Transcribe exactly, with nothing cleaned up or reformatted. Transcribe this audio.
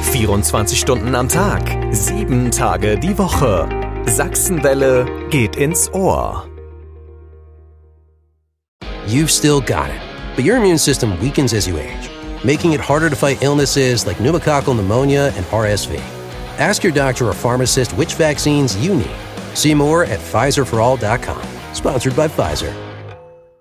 vierundzwanzig Stunden am Tag, sieben Tage die Woche. Sachsenwelle geht ins Ohr. You've still got it, but your immune system weakens as you age, making it harder to fight illnesses like pneumococcal pneumonia and R S V. Ask your doctor or pharmacist which vaccines you need. See more at Pfizer for all dot com. Sponsored by Pfizer.